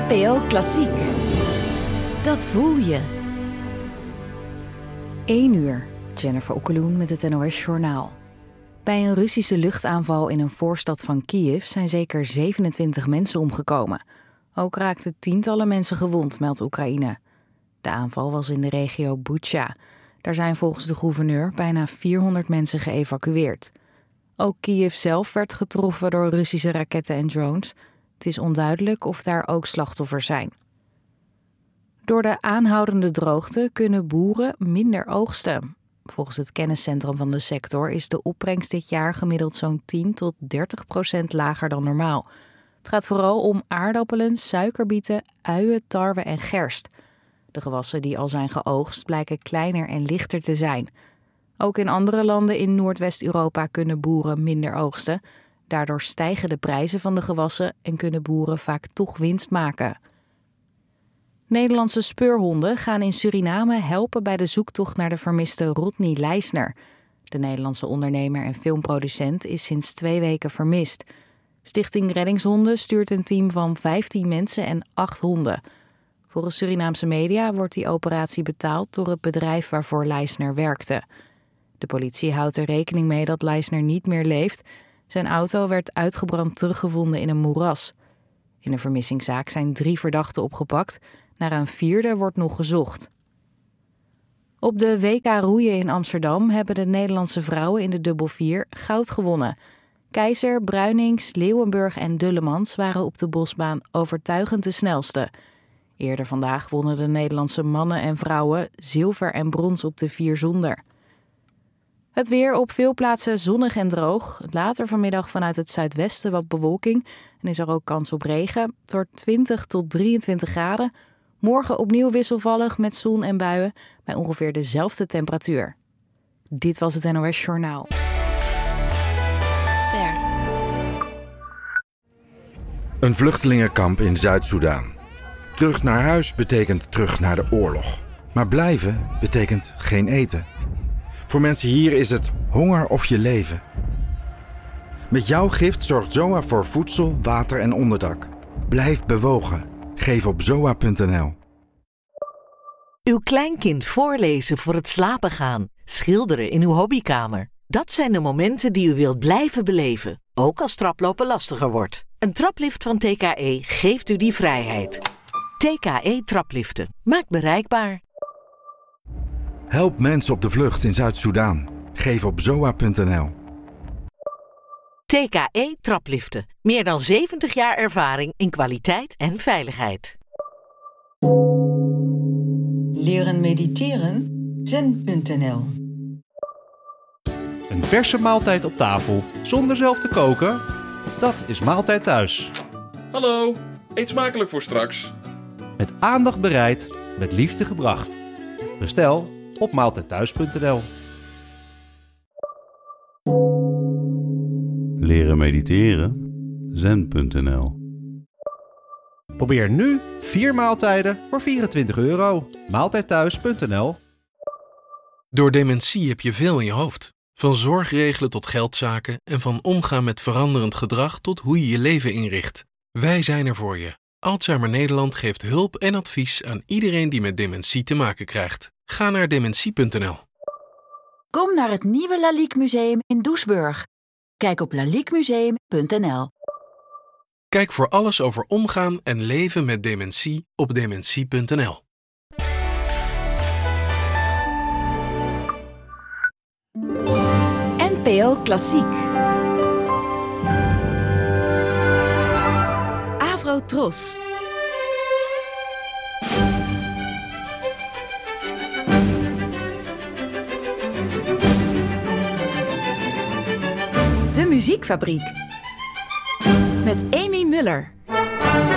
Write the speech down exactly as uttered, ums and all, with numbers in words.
N P O Klassiek. Dat voel je. één uur. Jennifer Okkeloen met het N O S-journaal. Bij een Russische luchtaanval in een voorstad van Kiev zijn zeker zevenentwintig mensen omgekomen. Ook raakten tientallen mensen gewond, meldt Oekraïne. De aanval was in de regio Bucha. Daar zijn volgens de gouverneur bijna vierhonderd mensen geëvacueerd. Ook Kiev zelf werd getroffen door Russische raketten en drones. Het is onduidelijk of daar ook slachtoffers zijn. Door de aanhoudende droogte kunnen boeren minder oogsten. Volgens het kenniscentrum van de sector is de opbrengst dit jaar gemiddeld zo'n tien tot dertig procent lager dan normaal. Het gaat vooral om aardappelen, suikerbieten, uien, tarwe en gerst. De gewassen die al zijn geoogst blijken kleiner en lichter te zijn. Ook in andere landen in Noordwest-Europa kunnen boeren minder oogsten. Daardoor stijgen de prijzen van de gewassen en kunnen boeren vaak toch winst maken. Nederlandse speurhonden gaan in Suriname helpen bij de zoektocht naar de vermiste Rodney Leisner. De Nederlandse ondernemer en filmproducent is sinds twee weken vermist. Stichting Reddingshonden stuurt een team van vijftien mensen en acht honden. Volgens Surinaamse media wordt die operatie betaald door het bedrijf waarvoor Leisner werkte. De politie houdt er rekening mee dat Leisner niet meer leeft. Zijn auto werd uitgebrand teruggevonden in een moeras. In een vermissingszaak zijn drie verdachten opgepakt. Naar een vierde wordt nog gezocht. Op de W K roeien in Amsterdam hebben de Nederlandse vrouwen in de dubbel vier goud gewonnen. Keizer, Bruinings, Leeuwenburg en Dullemans waren op de bosbaan overtuigend de snelste. Eerder vandaag wonnen de Nederlandse mannen en vrouwen zilver en brons op de vier zonder. Het weer op veel plaatsen zonnig en droog. Later vanmiddag vanuit het zuidwesten wat bewolking en is er ook kans op regen. Het wordt twintig tot drieëntwintig graden. Morgen opnieuw wisselvallig met zon en buien bij ongeveer dezelfde temperatuur. Dit was het N O S-journaal. Ster. Een vluchtelingenkamp in Zuid-Soedan. Terug naar huis betekent terug naar de oorlog. Maar blijven betekent geen eten. Voor mensen hier is het honger of je leven. Met jouw gift zorgt Z O A voor voedsel, water en onderdak. Blijf bewogen. Geef op zoa punt n l. Uw kleinkind voorlezen voor het slapen gaan. Schilderen in uw hobbykamer. Dat zijn de momenten die u wilt blijven beleven. Ook als traplopen lastiger wordt. Een traplift van T K E geeft u die vrijheid. T K E trapliften. Maakt bereikbaar. Help mensen op de vlucht in Zuid-Soedan. Geef op zoa punt n l. T K E trapliften. Meer dan zeventig jaar ervaring in kwaliteit en veiligheid. Leren mediteren? zen punt n l. Een verse maaltijd op tafel zonder zelf te koken? Dat is Maaltijd Thuis. Hallo, eet smakelijk voor straks. Met aandacht bereid, met liefde gebracht. Bestel op maaltijd thuis punt n l. Leren mediteren? zen punt n l. Probeer nu vier maaltijden voor vierentwintig euro. maaltijd thuis punt n l. Door dementie heb je veel in je hoofd. Van zorg regelen tot geldzaken en van omgaan met veranderend gedrag tot hoe je je leven inricht. Wij zijn er voor je. Alzheimer Nederland geeft hulp en advies aan iedereen die met dementie te maken krijgt. Ga naar dementie punt n l. Kom naar het nieuwe Lalique Museum in Doesburg. Kijk op lalique museum punt n l. Kijk voor alles over omgaan en leven met dementie op dementie punt n l. N P O Klassiek. Avro Tros. De Muziekfabriek. Met Amy Muller.